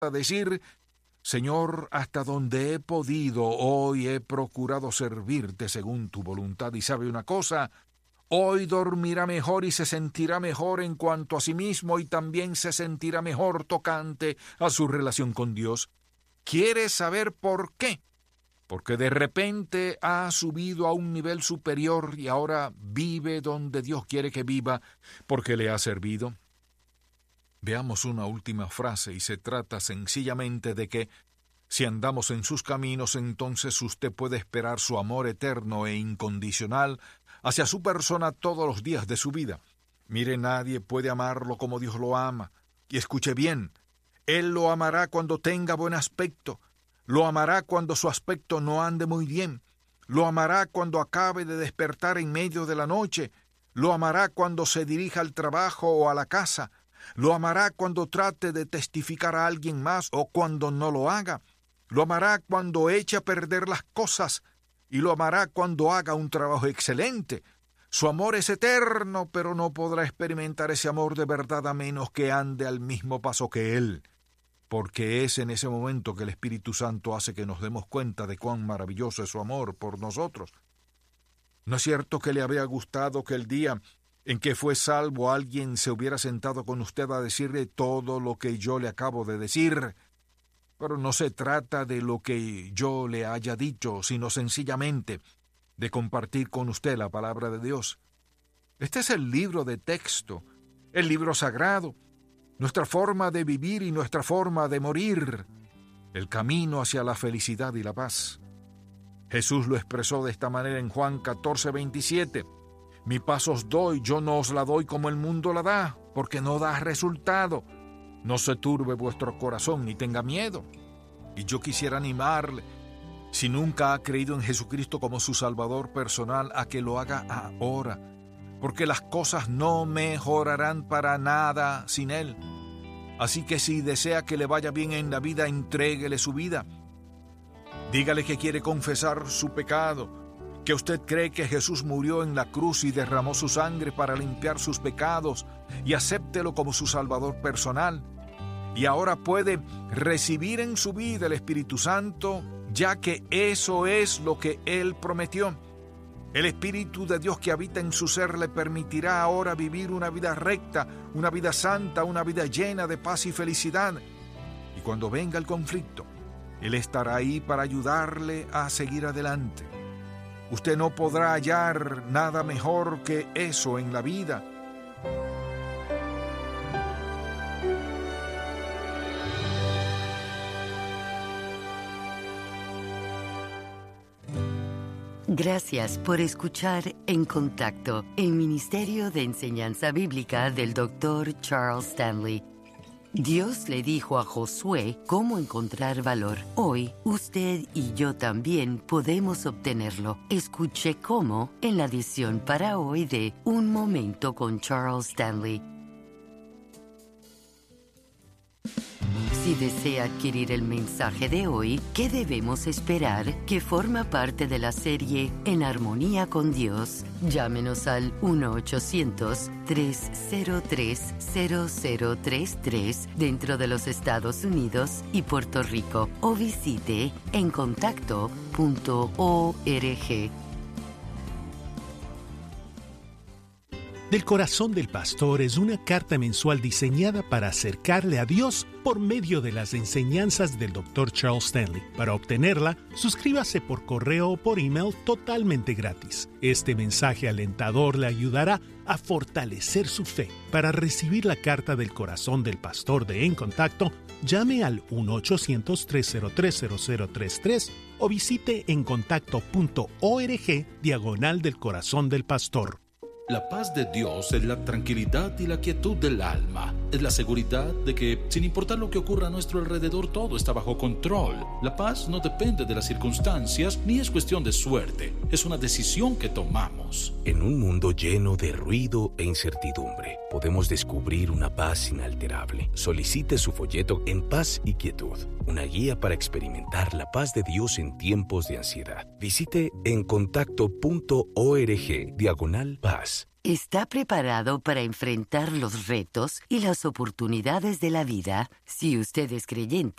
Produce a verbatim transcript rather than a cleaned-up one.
a decir: Señor, hasta donde he podido, hoy he procurado servirte según tu voluntad. Y sabe una cosa, hoy dormirá mejor y se sentirá mejor en cuanto a sí mismo, y también se sentirá mejor tocante a su relación con Dios. ¿Quiere saber por qué? Porque de repente ha subido a un nivel superior y ahora vive donde Dios quiere que viva, porque le ha servido. Veamos una última frase, y se trata sencillamente de que si andamos en sus caminos, entonces usted puede esperar su amor eterno e incondicional hacia su persona todos los días de su vida. Mire, nadie puede amarlo como Dios lo ama. Y escuche bien, Él lo amará cuando tenga buen aspecto, lo amará cuando su aspecto no ande muy bien, lo amará cuando acabe de despertar en medio de la noche, lo amará cuando se dirija al trabajo o a la casa, lo amará cuando trate de testificar a alguien más o cuando no lo haga. Lo amará cuando eche a perder las cosas y lo amará cuando haga un trabajo excelente. Su amor es eterno, pero no podrá experimentar ese amor de verdad a menos que ande al mismo paso que Él, porque es en ese momento que el Espíritu Santo hace que nos demos cuenta de cuán maravilloso es su amor por nosotros. ¿No es cierto que le habría gustado que el día en que fue salvo alguien se hubiera sentado con usted a decirle todo lo que yo le acabo de decir? Pero no se trata de lo que yo le haya dicho, sino sencillamente de compartir con usted la palabra de Dios. Este es el libro de texto, el libro sagrado, nuestra forma de vivir y nuestra forma de morir, el camino hacia la felicidad y la paz. Jesús lo expresó de esta manera en Juan catorce veintisiete. Mi paz os doy, yo no os la doy como el mundo la da, porque no da resultado. No se turbe vuestro corazón ni tenga miedo. Y yo quisiera animarle, si nunca ha creído en Jesucristo como su Salvador personal, a que lo haga ahora, porque las cosas no mejorarán para nada sin Él. Así que si desea que le vaya bien en la vida, entréguele su vida. Dígale que quiere confesar su pecado, que usted cree que Jesús murió en la cruz y derramó su sangre para limpiar sus pecados, y acéptelo como su Salvador personal. Y ahora puede recibir en su vida el Espíritu Santo, ya que eso es lo que Él prometió. El Espíritu de Dios que habita en su ser le permitirá ahora vivir una vida recta, una vida santa, una vida llena de paz y felicidad. Y cuando venga el conflicto, Él estará ahí para ayudarle a seguir adelante. Usted no podrá hallar nada mejor que eso en la vida. Gracias por escuchar En Contacto, el Ministerio de Enseñanza Bíblica del doctor Charles Stanley. Dios le dijo a Josué cómo encontrar valor. Hoy, usted y yo también podemos obtenerlo. Escuche cómo en la edición para hoy de Un Momento con Charles Stanley. Si desea adquirir el mensaje de hoy, ¿qué debemos esperar?, que forma parte de la serie En Armonía con Dios, llámenos al uno ochocientos, tres cero tres, cero cero tres tres dentro de los Estados Unidos y Puerto Rico o visite en contacto punto org. Del Corazón del Pastor es una carta mensual diseñada para acercarle a Dios por medio de las enseñanzas del doctor Charles Stanley. Para obtenerla, suscríbase por correo o por email totalmente gratis. Este mensaje alentador le ayudará a fortalecer su fe. Para recibir la carta del Corazón del Pastor de En Contacto, llame al uno ochocientos, tres cero tres, cero cero tres tres o visite en contacto punto org diagonal del Corazón del Pastor. La paz de Dios es la tranquilidad y la quietud del alma. Es la seguridad de que, sin importar lo que ocurra a nuestro alrededor, todo está bajo control. La paz no depende de las circunstancias ni es cuestión de suerte. Es una decisión que tomamos. En un mundo lleno de ruido e incertidumbre, podemos descubrir una paz inalterable. Solicite su folleto En Paz y Quietud, una guía para experimentar la paz de Dios en tiempos de ansiedad. Visite en contacto punto org diagonal paz. ¿Está preparado para enfrentar los retos y las oportunidades de la vida? Si usted es creyente,